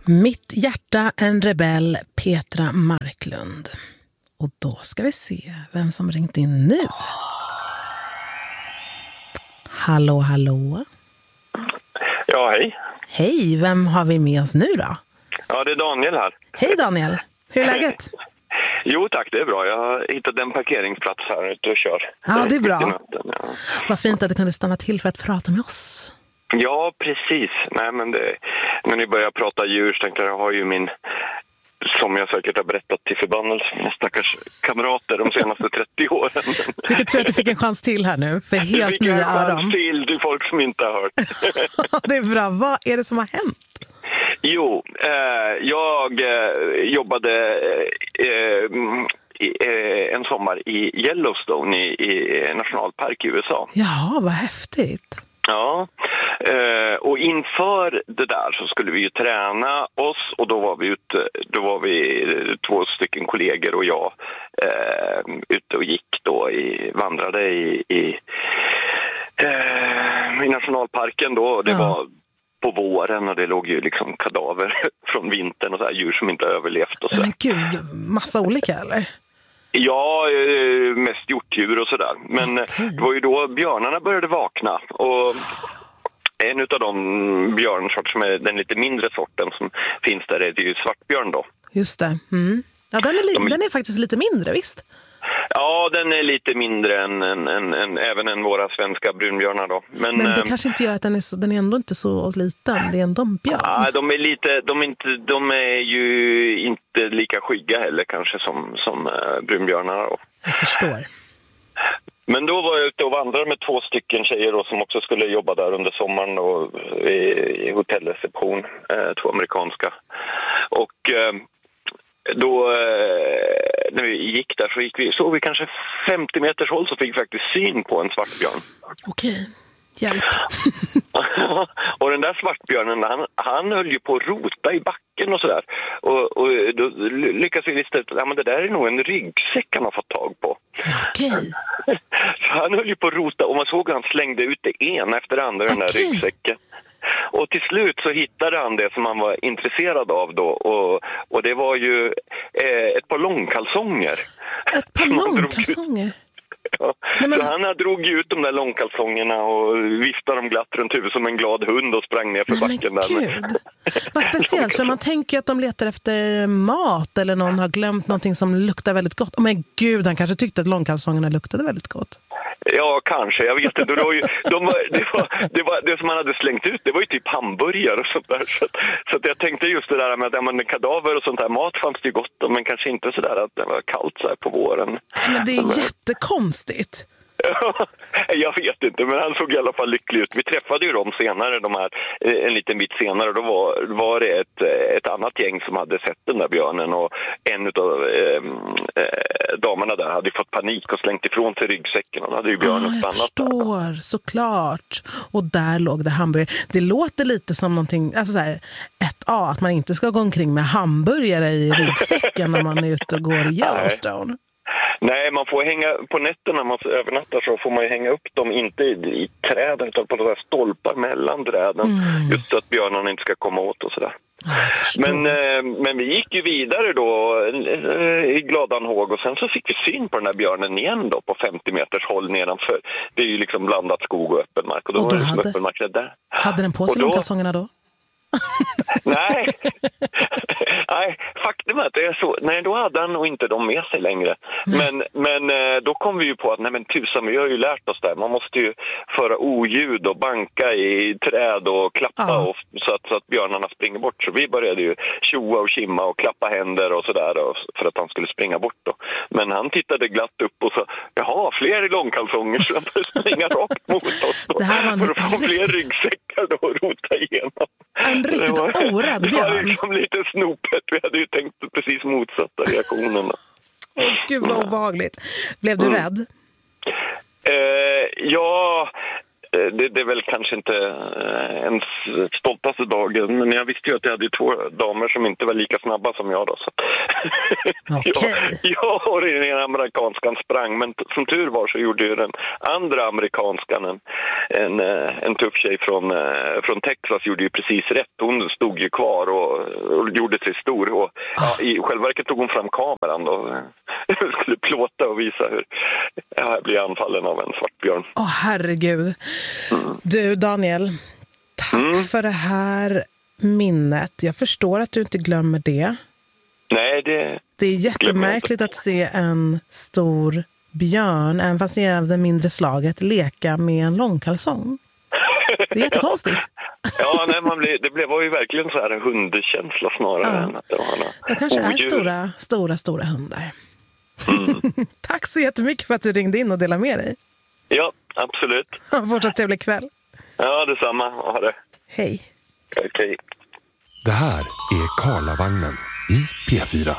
Mitt hjärta en rebell, Petra Marklund. Och då ska vi se vem som ringt in nu. Hallå, hallå. Ja, hej. Hej, vem har vi med oss nu då? Ja, det är Daniel här. Hej Daniel, hur är läget? Jo tack, det är bra. Jag har hittat en parkeringsplats här ute och kör. Ja, det är bra. Ja. Vad fint att du kunde stanna till för att prata med oss. Ja, precis. Nej, men när ni börjar prata djur så tänkte jag har ju min, som jag säkert har berättat till förbannelse, mina stackars kamrater de senaste 30 åren. Vilket tror jag att du fick en chans till här nu, för helt nya öron. En chans till folk som inte har hört. Det är bra. Vad är det som har hänt? Jo, jag jobbade en sommar i Yellowstone i nationalpark i USA. Ja, vad häftigt. Ja, och inför det där så skulle vi ju träna oss och då var vi 2 stycken kollegor och jag ute och gick då vandrade i nationalparken då. Det var på våren och det låg ju liksom kadaver från vintern och så här djur som inte överlevt och så. Men gud, massa olika eller? Ja, mest hjortdjur och sådär. Men det var ju då björnarna började vakna och en av de björnsort som är den lite mindre sorten som finns där är det ju svartbjörn då. Just det. Mm. Ja, den är faktiskt lite mindre, visst? Ja, den är lite mindre än även än våra svenska brunbjörnar då. Men det kanske inte gör att den är ändå inte så liten. Det är ändå en björn. Ja, de är ju inte lika skygga heller kanske som brunbjörnar då. Jag förstår. Men då var jag ute och vandrade med 2 stycken tjejer då, som också skulle jobba där under sommaren och i hotellreception, 2 amerikanska. Och då när vi gick där så såg vi kanske 50 meters håll så fick vi faktiskt syn på en svartbjörn. Okej, hjälp. Och den där svartbjörnen, han höll ju på att rota i backen och sådär. Och då lyckades vi lista ut att det där är nog en ryggsäck han har fått tag på. Okej. Så han höll ju på att rota och man såg att han slängde ut det ena efter det andra den där ryggsäcken. Och till slut så hittade han det som han var intresserad av då. Och det var ju ett par långkalsonger. Ett par långkalsonger? Ja. Så han drog ut de där långkalsongerna och viftade dem glatt runt huvudet som en glad hund och sprang ner för backen där. Men gud, vad speciellt. Så man tänker att de letar efter mat eller någon har glömt någonting som luktar väldigt gott. Men gud, han kanske tyckte att långkalsongerna luktade väldigt gott. Ja, kanske. Jag vet inte. Det som man hade slängt ut, det var ju typ hamburgare och sånt där. Så att jag tänkte just det där med att kadaver och sånt där, mat fanns det ju gott om, men kanske inte så där att det var kallt så här på våren. Men det är jättekonstigt. Jag vet inte, men han såg i alla fall lycklig ut. Vi träffade ju dem senare, en liten bit senare, och då var det ett annat gäng som hade sett den där björnen, och en av damerna där hade fått panik och slängt ifrån sig ryggsäcken, och då hade ju björnen stannat. Jag förstår, där. Såklart. Och där låg det hamburgare. Det låter lite som någonting, alltså så här, att man inte ska gå omkring med hamburgare i ryggsäcken när man är ute och går i Yellowstone. Nej, man får hänga på nätterna när man övernattar, så får man ju hänga upp dem inte i träden utan på några stolpar mellan träden. Just så att björnarna inte ska komma åt och sådär. Men vi gick ju vidare då i gladan håg, och sen så fick vi syn på den här björnen igen då på 50 meters håll nedanför. Det är ju liksom blandat skog och öppen mark. Och då var det liksom öppen mark där. Hade den på sig långkalsongerna då? Nej, faktum är att det är så. Nej, då hade han nog inte dem med sig längre. Men då kom vi ju på att tusan, vi har ju lärt oss det. Man måste ju föra oljud och banka i träd och klappa så att björnarna springer bort. Så vi började ju tjoa och kimma och klappa händer och sådär för att han skulle springa bort då. Men han tittade glatt upp och sa, jaha, fler långkalsonger, så han började springa rakt mot oss då. Det här var för att få fler ryggsäckar då och rota igenom. En riktigt orädd björn. Det var liksom lite snopet. Vi hade ju tänkt precis motsatta reaktionerna. Gud vad obehagligt. Blev du rädd? Ja, det är väl kanske inte ens stoltaste dagen, men jag visste ju att jag hade 2 damer som inte var lika snabba som jag då. Så jag och den amerikanskan sprang, men som tur var så gjorde ju den andra amerikanskan, en tuff tjej från Texas, gjorde ju precis rätt. Hon stod ju kvar och gjorde sig stor. Och, i själva verket tog hon fram kameran då. Skulle plåta och visa hur jag blir anfallen av en svartbjörn. Herregud. Du Daniel, tack för det här minnet. Jag förstår att du inte glömmer det. Nej, det är jättemärkligt att se en stor björn, även fast det är av det mindre slaget, leka med en långkalsong. Det är jättekonstigt. Ja, nej, det var ju verkligen så här en hundkänsla snarare än att det var något. Det kanske är stora hundar. Tack så jättemycket för att du ringde in och delade med dig. Ja, absolut. Fortsatt trevlig kväll. Ja, detsamma. Ha det. Hej. Okej. Det här är Karlavagnen i P4.